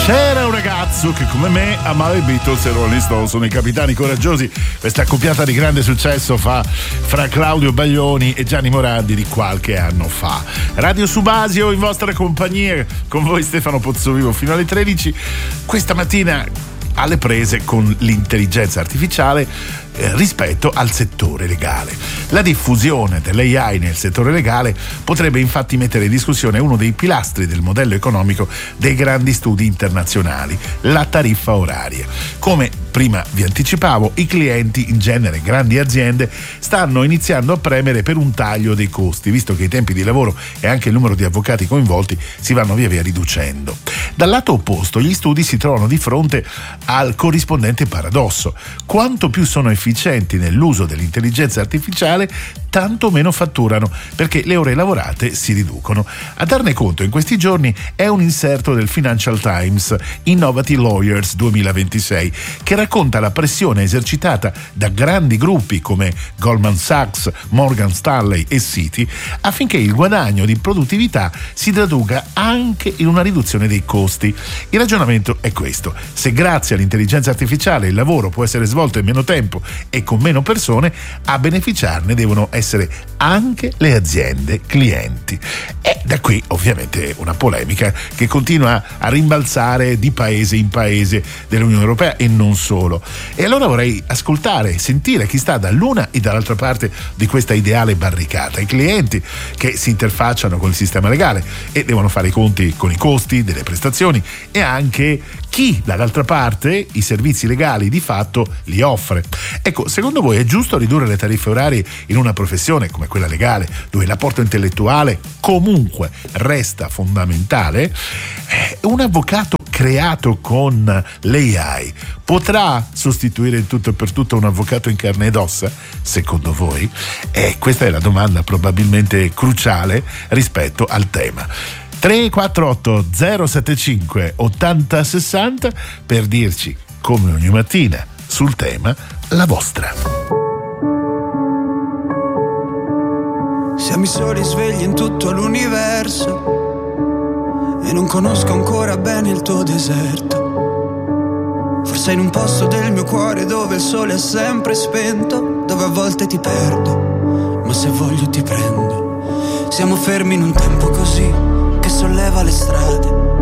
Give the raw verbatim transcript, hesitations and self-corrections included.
C'era un ragazzo che come me amava i Beatles e Rolling Stones, sono i capitani coraggiosi. Questa accoppiata di grande successo fa fra Claudio Baglioni e Gianni Morandi di qualche anno fa. Radio Subasio in vostra compagnia, con voi Stefano Pozzovivo fino alle tredici. Questa mattina alle prese con l'intelligenza artificiale eh, rispetto al settore legale. La diffusione dell'A I nel settore legale potrebbe infatti mettere in discussione uno dei pilastri del modello economico dei grandi studi internazionali, la tariffa oraria. Come prima vi anticipavo, i clienti, in genere grandi aziende, stanno iniziando a premere per un taglio dei costi, visto che i tempi di lavoro e anche il numero di avvocati coinvolti si vanno via via riducendo. Dal lato opposto, gli studi si trovano di fronte al corrispondente paradosso: quanto più sono efficienti nell'uso dell'intelligenza artificiale, tanto meno fatturano, perché le ore lavorate si riducono. A darne conto in questi giorni è un inserto del Financial Times, Innovative Lawyers duemilaventisei, che racconta la pressione esercitata da grandi gruppi come Goldman Sachs, Morgan Stanley e Citi affinché il guadagno di produttività si traduca anche in una riduzione dei costi. Il ragionamento è questo: se grazie all'intelligenza artificiale il lavoro può essere svolto in meno tempo e con meno persone, a beneficiarne devono essere anche le aziende clienti. E da qui ovviamente una polemica che continua a rimbalzare di paese in paese dell'Unione Europea e non solo. E allora vorrei ascoltare, sentire chi sta dall'una e dall'altra parte di questa ideale barricata: i clienti che si interfacciano con il sistema legale e devono fare i conti con i costi delle prestazioni, e anche chi dall'altra parte i servizi legali di fatto li offre. Ecco, secondo voi è giusto ridurre le tariffe orarie in una professione come quella legale, dove l'apporto intellettuale comunque resta fondamentale? Un avvocato creato con l'A I potrà sostituire in tutto e per tutto un avvocato in carne ed ossa, secondo voi? E questa è la domanda probabilmente cruciale rispetto al tema. tre quattro otto zero sette cinque ottanta sessanta per dirci, come ogni mattina, sul tema la vostra. Siamo i soli svegli in tutto l'universo e non conosco ancora bene il tuo deserto. Forse in un posto del mio cuore dove il sole è sempre spento, dove a volte ti perdo, ma se voglio ti prendo. Siamo fermi in un tempo così che solleva le strade,